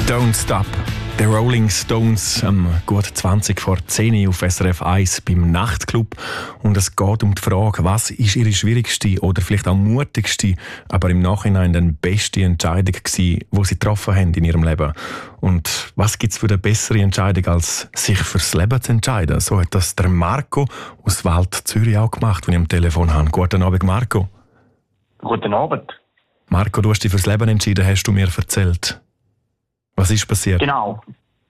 Don't Stop. The Rolling Stones gut 20 vor 10 auf SRF 1 beim Nachtclub. Und es geht um die Frage, was ist Ihre schwierigste oder vielleicht auch mutigste, aber im Nachhinein dann beste Entscheidung gewesen, die Sie getroffen haben in Ihrem Leben? Und was gibt es für eine bessere Entscheidung, als sich fürs Leben zu entscheiden? So hat das der Marco aus Wald Zürich auch gemacht, wenn ich am Telefon habe. Guten Abend, Marco. Guten Abend. Marco, du hast dich fürs Leben entschieden, hast du mir erzählt. Was ist passiert? Genau.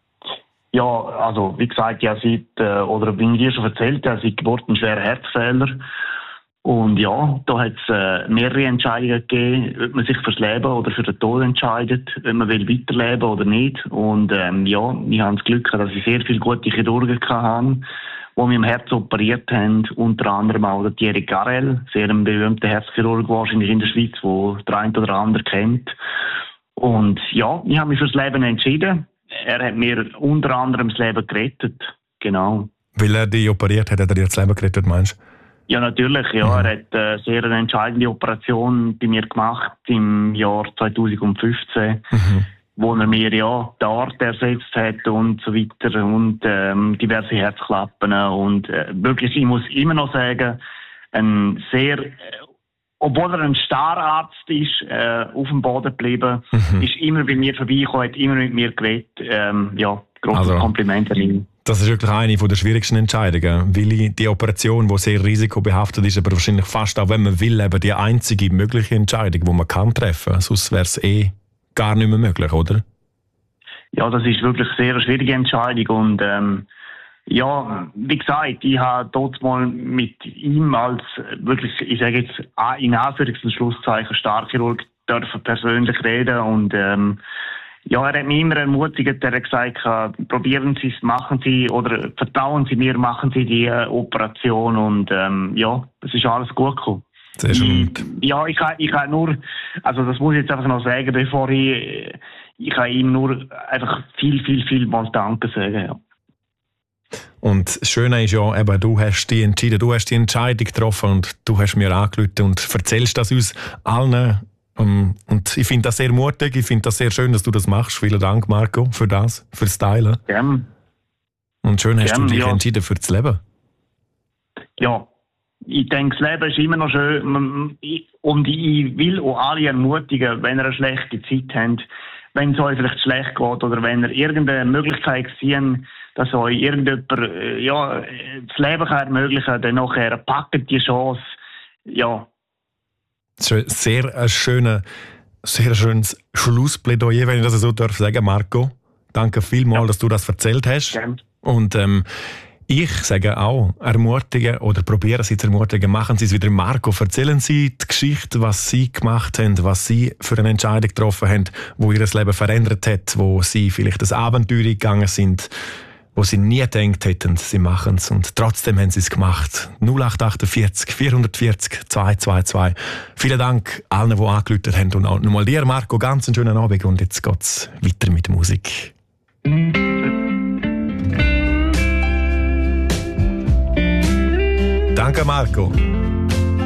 Ja, also wie gesagt, ja, wie ich dir schon erzählt habe, seit Geburt einen schweren Herzfehler. Und ja, da hat es mehrere Entscheidungen gegeben, ob man sich fürs Leben oder für den Tod entscheidet, ob man will weiterleben oder nicht. Und ja, wir haben das Glück, dass ich sehr viele gute Chirurgen hatte, die mich im Herz operiert haben. Unter anderem auch der Thierry Garel, sehr ein berühmter Herzchirurg wahrscheinlich in der Schweiz, wo der eine oder andere kennt. Und ja, ich habe mich fürs Leben entschieden. Er hat mir unter anderem das Leben gerettet. Genau. Weil er dich operiert hat, hat er dir das Leben gerettet, meinst du? Ja, natürlich. Ja. Er hat eine sehr entscheidende Operation bei mir gemacht im Jahr 2015, wo er mir ja die Art ersetzt hat und so weiter und diverse Herzklappen. Und wirklich, ich muss immer noch sagen, ein sehr... Obwohl er ein Stararzt ist, auf dem Boden geblieben, ist immer bei mir vorbeigekommen, hat immer mit mir geredet. Ja, grosses Kompliment an ihn. Das ist wirklich eine der schwierigsten Entscheidungen, weil die Operation, die sehr risikobehaftet ist, aber wahrscheinlich fast auch, wenn man will, eben die einzige mögliche Entscheidung, die man kann treffen kann. Sonst wäre es gar nicht mehr möglich, oder? Ja, das ist wirklich eine sehr schwierige Entscheidung und ja, wie gesagt, ich habe dort mal mit ihm als wirklich, ich sage jetzt in Anführungs- und Schlusszeichen, Starchirurg dürfen persönlich reden und ja, er hat mich immer ermutigt, er hat gesagt, probieren Sie es, machen Sie oder vertrauen Sie mir, machen Sie die Operation und ja, es ist alles gut gekommen. Sehr schön. Ich kann nur, also das muss ich jetzt einfach noch sagen, bevor ich kann ihm nur einfach viel mal Danke sagen, ja. Und das Schöne ist ja, eben, du hast dich entschieden, du hast die Entscheidung getroffen und du hast mir angerufen und erzählst das uns allen. Und ich finde das sehr mutig, ich finde das sehr schön, dass du das machst. Vielen Dank, Marco, für das, fürs Teilen. Gerne. Und schön hast du dich entschieden für das Leben. Ja, ich denke, das Leben ist immer noch schön und ich will auch alle ermutigen, wenn ihr eine schlechte Zeit habt, wenn es euch vielleicht schlecht geht oder wenn ihr irgendeine Möglichkeit seht, dass euch irgendjemand das Leben kann ermöglichen kann, dann nachher packt die Chance. Ja. Sehr schönes Schlussplädoyer, wenn ich das so sagen darf, Marco. Danke vielmals, dass du das erzählt hast. Gerne. Und ich sage auch, ermutigen oder probieren Sie zu ermutigen, machen Sie es wieder. Marco, erzählen Sie die Geschichte, was Sie gemacht haben, was Sie für eine Entscheidung getroffen haben, wo Ihr Leben verändert hat, wo Sie vielleicht das Abenteuer gegangen sind, wo Sie nie gedacht hätten, Sie machen es. Und trotzdem haben Sie es gemacht. 0848 440 222. Vielen Dank allen, die angerufen haben. Und auch nochmal dir, Marco, ganz einen schönen Abend. Und jetzt geht es weiter mit Musik. Danke, Marco.